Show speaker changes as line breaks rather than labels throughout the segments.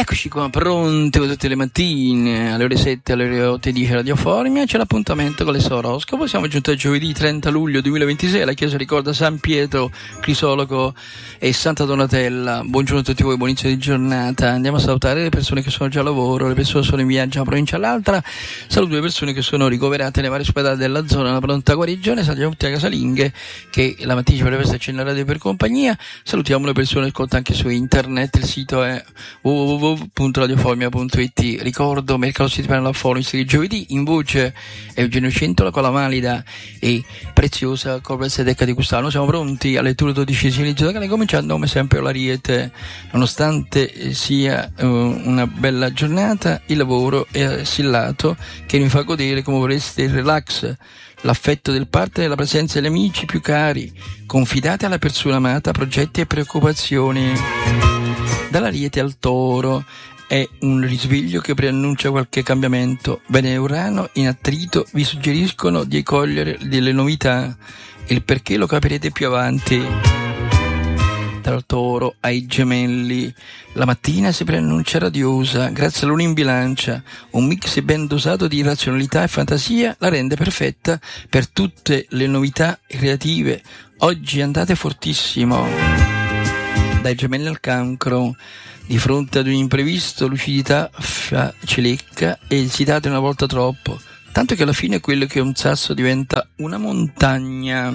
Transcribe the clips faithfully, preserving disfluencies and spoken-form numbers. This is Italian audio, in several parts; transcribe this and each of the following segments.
Eccoci qua, pronti tutte le mattine alle ore sette, alle ore otto e dieci Radio Formia. C'è l'appuntamento con le Soroscopo. Siamo giunti a giovedì trenta luglio duemilaventisei. La Chiesa ricorda San Pietro Crisologo e Santa Donatella. Buongiorno a tutti voi, buon inizio di giornata. Andiamo a salutare le persone che sono già a lavoro, le persone che sono in viaggio da una provincia all'altra. Saluto le persone che sono ricoverate nei vari ospedali della zona, la pronta guarigione. Salutiamo tutte le casalinghe che la mattina ci potrebbe esserci nella radio per compagnia. Salutiamo le persone che ascoltano anche su internet. Il sito è w w w punto radioformia punto i t. Ricordo mercato si prende la Fornis di giovedì, in voce Eugenio Centola con la valida e preziosa Corvette Decca di Custano. Siamo pronti alle letture dodicesime di giornale, cominciando come sempre l'Ariete. Nonostante sia uh, una bella giornata, il lavoro è assillato che mi fa godere come vorreste il relax, l'affetto del partner e la presenza degli amici più cari. Confidate alla persona amata progetti e preoccupazioni. Dall'Ariete al Toro è un risveglio che preannuncia qualche cambiamento. Venere e Urano in attrito vi suggeriscono di cogliere delle novità. Il perché lo capirete più avanti. Dal Toro ai Gemelli, la mattina si preannuncia radiosa grazie alla Luna in Bilancia. Un mix ben dosato di razionalità e fantasia la rende perfetta per tutte le novità creative. Oggi andate fortissimo. Dai Gemelli al Cancro, di fronte ad un imprevisto, lucidità fa cilecca e esitate una volta troppo, tanto che alla fine quello che è un sasso diventa una montagna.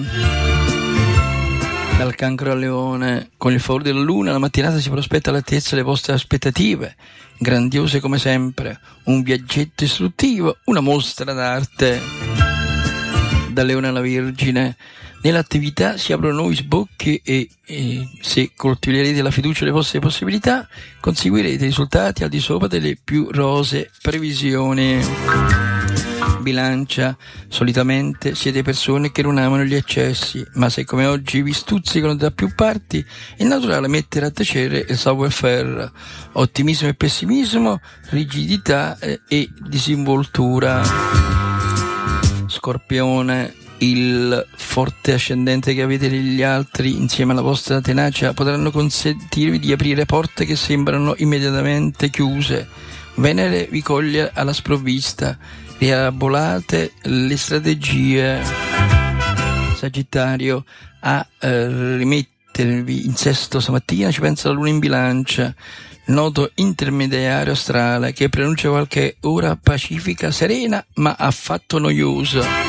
Dal Cancro al Leone, con il favore della Luna, la mattinata si prospetta all'altezza delle vostre aspettative, grandiose come sempre, un viaggetto istruttivo, una mostra d'arte. Dal Leone alla Vergine, nell'attività si aprono nuovi sbocchi e, e se coltiverete la fiducia nelle vostre possibilità, conseguirete risultati al di sopra delle più rosee previsioni. Bilancia, solitamente siete persone che non amano gli eccessi, ma se come oggi vi stuzzicano da più parti, è naturale mettere a tacere il savoir-faire. Ottimismo e pessimismo, rigidità e disinvoltura. Scorpione, il forte ascendente che avete negli altri insieme alla vostra tenacia potranno consentirvi di aprire porte che sembrano immediatamente chiuse. Venere vi coglie alla sprovvista, rielaborate le strategie. Sagittario, a eh, rimettervi in sesto stamattina ci pensa la Luna in Bilancia, nodo intermediario astrale che preannuncia qualche ora pacifica, serena ma affatto noiosa.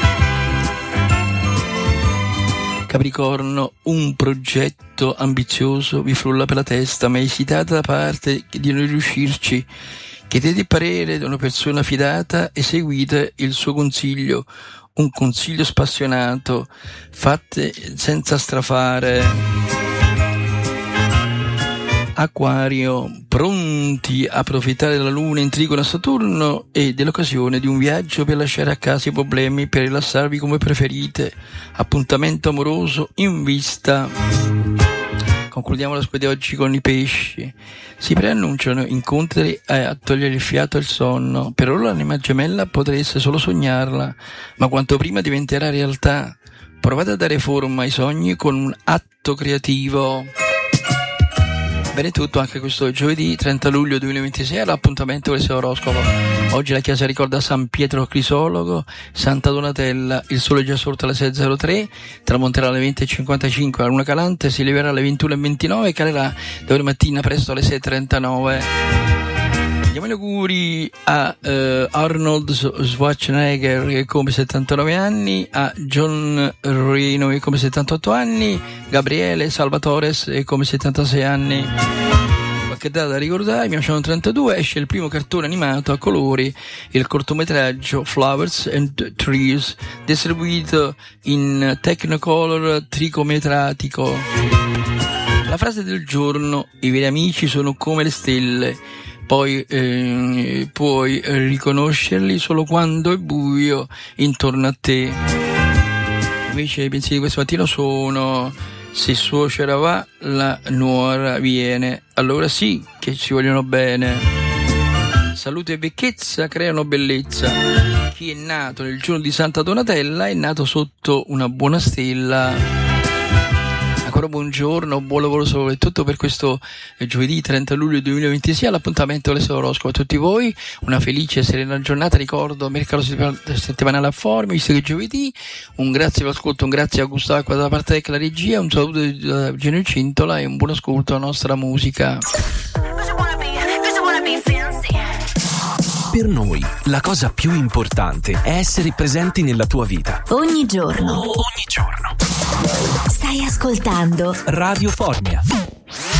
Capricorno, un progetto ambizioso vi frulla per la testa, ma esitate da parte di non riuscirci. Chiedete il parere di una persona fidata e seguite il suo consiglio, un consiglio spassionato, fate senza strafare. Acquario, pronti a approfittare della Luna in trigono a Saturno e dell'occasione di un viaggio per lasciare a casa i problemi, per rilassarvi come preferite. Appuntamento amoroso in vista. Concludiamo la squadra di oggi con i pesci. Si preannunciano incontri a togliere il fiato e il sonno. Per ora l'anima gemella potreste solo sognarla, ma quanto prima diventerà realtà. Provate a dare forma ai sogni con un atto creativo. Bene, tutto anche questo giovedì trenta luglio duemilaventisei all'appuntamento con il Soroscopo. Oggi la Chiesa ricorda San Pietro Crisologo, Santa Donatella. Il sole è già sorto alle sei e zero tre, tramonterà alle venti e cinquantacinque, la luna calante si leverà alle ventuno e ventinove e calerà domani mattina presto alle sei e trentanove. Diamo gli auguri a uh, Arnold Schwarzenegger che compie settantanove anni, a John Reno che compie settantotto anni, Gabriele Salvatores che compie settantasei anni. Qualche data da ricordare, abbiamo trentadue, esce il primo cartone animato a colori, il cortometraggio Flowers and Trees, distribuito in Technicolor tricometratico. La frase del giorno: i veri amici sono come le stelle. Poi eh, puoi riconoscerli solo quando è buio intorno a te. Invece i pensieri di questa mattina sono: se suocera va, la nuora viene. Allora sì che ci vogliono bene. Salute e vecchezza creano bellezza. Chi è nato nel giorno di Santa Donatella è nato sotto una buona stella. ancora buongiorno, buon lavoro soprattutto per questo giovedì trenta luglio duemilaventisei. All'appuntamento alle Oroscopo a tutti voi, una felice e serena giornata. Ricordo mercato settimanale a Formia, visto che è giovedì. Un grazie per l'ascolto, un grazie a Gustavo Acqua da parte della regia, un saluto da Genio Cintola e un buon ascolto alla nostra musica.
Per noi la cosa più importante è essere presenti nella tua vita.
Ogni giorno.
Ogni giorno.
Stai ascoltando
Radio Formia.